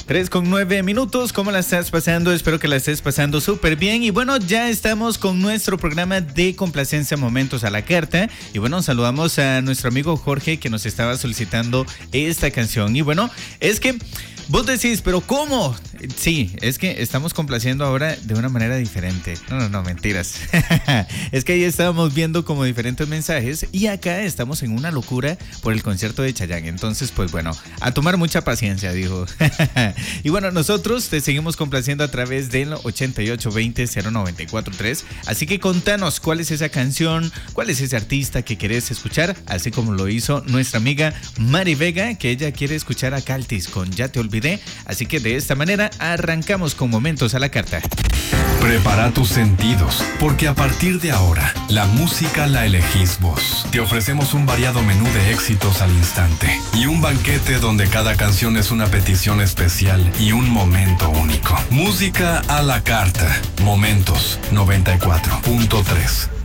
3:09. ¿Cómo la estás pasando? Espero que la estés pasando súper bien. Y bueno, ya estamos con nuestro programa de complacencia Momentos a la Carta. Y bueno, saludamos a nuestro amigo Jorge que nos estaba solicitando esta canción. Y bueno, es que vos decís, ¿pero cómo? Sí, es que estamos complaciendo ahora de una manera diferente. No, mentiras. Es que ahí estábamos viendo como diferentes mensajes y acá estamos en una locura por el concierto de Chayanne. Entonces, pues bueno, a tomar mucha paciencia, dijo. Y bueno, nosotros te seguimos complaciendo a través del 8820-0943. Así que contanos cuál es esa canción, cuál es ese artista que querés escuchar, así como lo hizo nuestra amiga Mari Vega, que ella quiere escuchar a Caltis con Ya te olvidé. Así que de esta manera arrancamos con Momentos a la Carta. Prepara tus sentidos, porque a partir de ahora, la música la elegís vos. Te ofrecemos un variado menú de éxitos al instante y un banquete donde cada canción es una petición especial y un momento único. Música a la carta. Momentos 94.3.